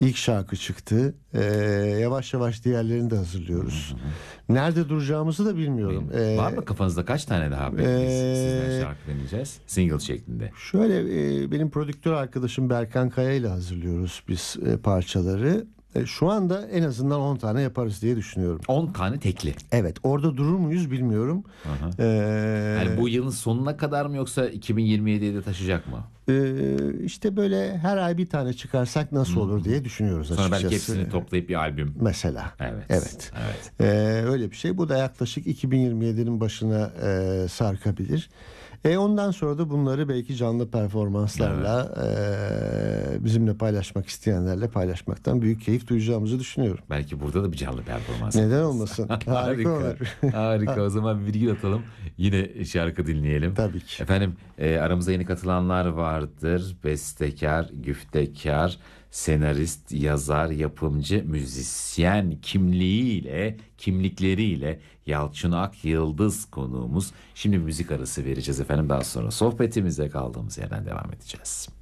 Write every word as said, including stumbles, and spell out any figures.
İlk şarkı çıktı. Ee, yavaş yavaş diğerlerini de hazırlıyoruz. Hı hı. Nerede duracağımızı da bilmiyorum. Ee, Var mı kafanızda kaç tane daha biz ee, sizden şarkı dinleyeceğiz? Single şeklinde. Şöyle e, benim prodüktör arkadaşım Berkan Kaya ile hazırlıyoruz biz e, parçaları. E, şu anda en azından on tane yaparız diye düşünüyorum. on tane tekli. Evet, orada durur muyuz bilmiyorum. Ee, yani bu yılın sonuna kadar mı yoksa iki bin yirmi yediye de taşıyacak mı? Ee, işte böyle her ay bir tane çıkarsak nasıl olur hmm. diye düşünüyoruz Sonra açıkçası. Sonra belki hepsini toplayıp bir albüm. Mesela. Evet. Evet. evet. Ee, öyle bir şey. Bu da yaklaşık iki bin yirmi yedinin başına e, sarkabilir. E ondan sonra da bunları belki canlı performanslarla evet. e, bizimle paylaşmak isteyenlerle paylaşmaktan büyük keyif duyacağımızı düşünüyorum. Belki burada da bir canlı performans. Neden olmasın? Harika, Harika olur. Harika. O zaman bir virgül atalım. Yine şarkı dinleyelim. Tabii ki. Efendim e, aramıza yeni katılanlar vardır. Bestekar, güftekar, senarist, yazar, yapımcı, müzisyen kimliğiyle, kimlikleriyle Yalçın Ak Yıldız konuğumuz. Şimdi müzik arası vereceğiz efendim. Daha sonra sohbetimize kaldığımız yerden devam edeceğiz.